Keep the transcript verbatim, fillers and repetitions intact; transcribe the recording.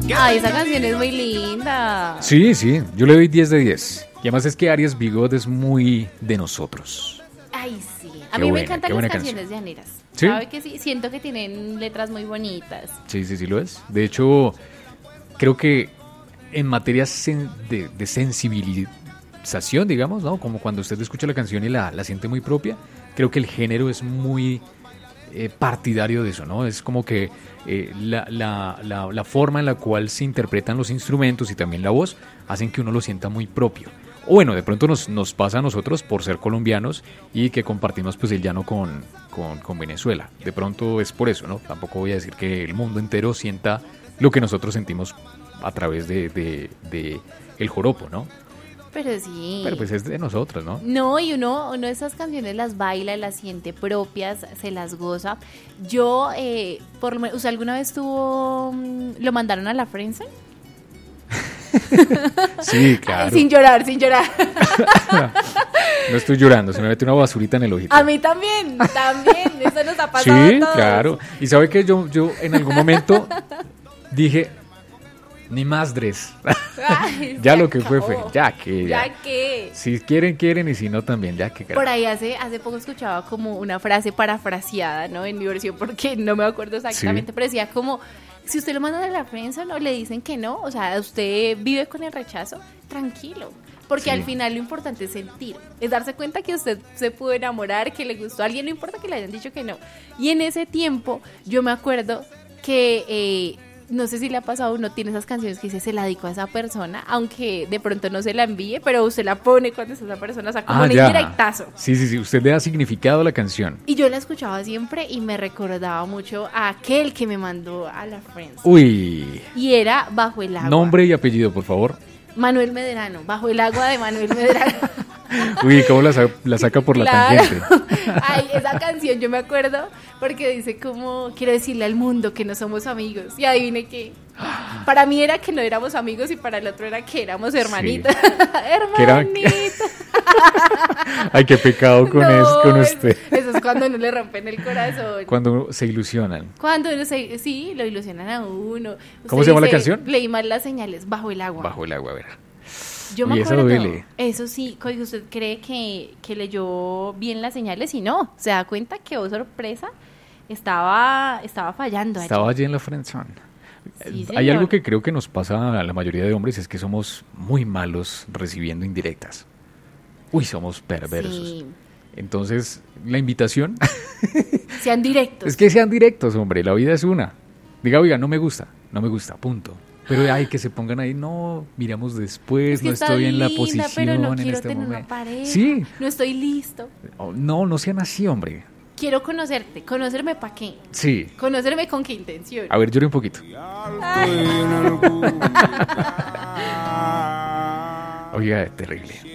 Ay, esa canción es muy linda. Sí, sí, yo le doy diez de diez. Y además es que Arias Bigot es muy de nosotros. Ay, sí. A Qué mí buena, me encantan qué las buena canciones canción. llaneras. ¿Sí? ¿Sabe que sí? Siento que tienen letras muy bonitas. Sí, sí, sí lo es. De hecho, creo que en materia sen- de, de sensibilización, digamos, ¿no? Como cuando usted escucha la canción y la, la siente muy propia, creo que el género es muy eh, partidario de eso, ¿no? Es como que eh, la, la, la, la forma en la cual se interpretan los instrumentos y también la voz hacen que uno lo sienta muy propio. O bueno, de pronto nos, nos pasa a nosotros por ser colombianos y que compartimos pues el llano con, con, con Venezuela. De pronto es por eso, ¿no? Tampoco voy a decir que el mundo entero sienta lo que nosotros sentimos a través de, de, de el joropo, ¿no? Pero sí. Pero pues es de nosotros, ¿no? No, y uno, uno de esas canciones las baila, las siente propias, se las goza. Yo, eh, por lo menos, ¿usted alguna vez tuvo, mm, lo mandaron a la Friendzone? Sí, claro. Ay, sin llorar, sin llorar. No estoy llorando, se me mete una basurita en el ojito. A mí también, también, eso nos ha pasado Sí, a todos. claro. Y sabe que yo, yo en algún momento dije, ni más Dres. Ay, Ya se lo que fue acabó. fue, ya que ya. Ya que. Si quieren, quieren, y si no también, ya que Por carajo. ahí hace, hace poco escuchaba como una frase parafraseada, ¿no? En mi versión, porque no me acuerdo exactamente, Sí. pero decía como, si usted lo manda a la prensa, ¿no? Le dicen que no, o sea, usted vive con el rechazo, tranquilo. Porque Sí. al final lo importante es sentir, es darse cuenta que usted se pudo enamorar, que le gustó a alguien, no importa que le hayan dicho que no. Y en ese tiempo, yo me acuerdo que... Eh, no sé si le ha pasado, uno tiene esas canciones que dice se la dedico a esa persona, aunque de pronto no se la envíe, pero usted la pone cuando está esa persona, o sea, como Ah, un ya. indirectazo. Sí, sí, sí. Usted le da significado a la canción. Y yo la escuchaba siempre y me recordaba mucho a aquel que me mandó a la Friends. Uy. Y era Bajo el Agua. Nombre y apellido, por favor. Manuel Medrano, Bajo el Agua de Manuel Medrano. Uy, ¿cómo la, sa- la saca por la Claro. tangente? Ay, esa canción yo me acuerdo porque dice como, quiero decirle al mundo que no somos amigos. Y adivine qué. Para mí era que no éramos amigos y para el otro era que éramos hermanitos. Que era- Hermanitos. Ay, qué pecado con, No, es, con usted. Eso es cuando no le rompen el corazón. Cuando se ilusionan. Cuando uno se, sí, lo ilusionan a uno. Usted ¿Cómo se llama la dice, canción? Leí mal las señales, Bajo el Agua. Bajo el agua, a ver. Yo me Uy, eso acuerdo. duele. Eso sí, co- usted cree que, que leyó bien las señales y no. Se da cuenta que, oh sorpresa, estaba, estaba fallando allí. Estaba allí en la friendzone. Sí, Hay señor. algo que creo que nos pasa a la mayoría de hombres, es que somos muy malos recibiendo indirectas. Uy, somos perversos. Sí. Entonces, la invitación Sean directos. es que sean directos, hombre. La vida es una. Diga, oiga, no me gusta, no me gusta, punto. Pero ay, que se pongan ahí, no, miramos después, Es que no está estoy en la linda, posición pero no en quiero este tener momento. una pareja. Sí, No estoy listo. Oh, no, no sean así, hombre. Quiero conocerte. ¿Conocerme para qué? Sí. ¿Conocerme con qué intención? A ver, llore un poquito. Oiga, terrible.